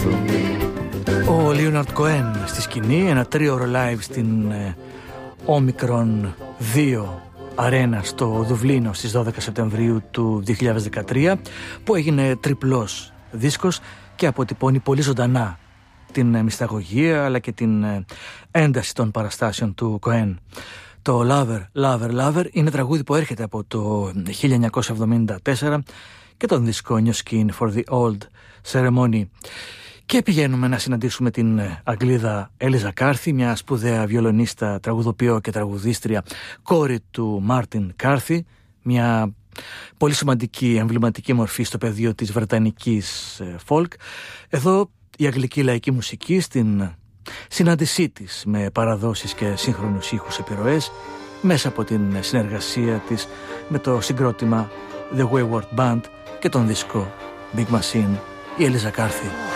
Ο Leonard Cohen στη σκηνή, ένα 3ωρο live στην Omicron 2 Αρένα στο Δουβλίνο στις 12 Σεπτεμβρίου του 2013, που έγινε τριπλός δίσκος και αποτυπώνει πολύ ζωντανά την μυσταγωγία αλλά και την ένταση των παραστάσεων του Cohen. Το Lover, Lover, Lover είναι τραγούδι που έρχεται από το 1974 και τον δίσκο New Skin for the Old Ceremony. Και πηγαίνουμε να συναντήσουμε την Αγγλίδα Έλιζα Κάρθι, μια σπουδαία βιολονίστα, τραγουδοποιό και τραγουδίστρια, κόρη του Μάρτιν Κάρθι, μια πολύ σημαντική εμβληματική μορφή στο πεδίο της βρετανικής folk. Εδώ η αγγλική λαϊκή μουσική στην συνάντησή της με παραδόσεις και σύγχρονους ήχους επιρροές μέσα από την συνεργασία της με το συγκρότημα The Wayward Band και τον δίσκο Big Machine, η Έλιζα Κάρθι.